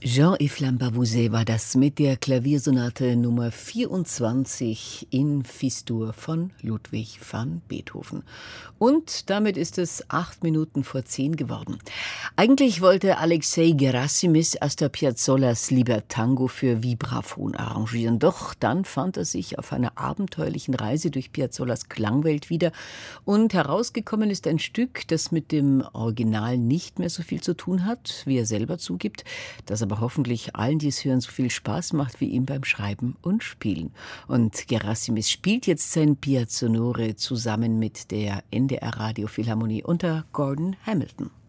Jean-Yves Lambavouset war das mit der Klaviersonate Nummer 24 in Fis-Dur von Ludwig van Beethoven. Und damit ist es 8 Minuten vor 10 geworden. Eigentlich wollte Alexei Gerassimis Astor Piazzolas Libertango für Vibraphon arrangieren. Doch dann fand er sich auf einer abenteuerlichen Reise durch Piazzolas Klangwelt wieder. Und herausgekommen ist ein Stück, das mit dem Original nicht mehr so viel zu tun hat, wie er selber zugibt, das aber hoffentlich allen, die es hören, so viel Spaß macht wie ihm beim Schreiben und Spielen. Und Gerassimis spielt jetzt sein Piazzonore zusammen mit der NDR Radio Philharmonie unter Gordon Hamilton.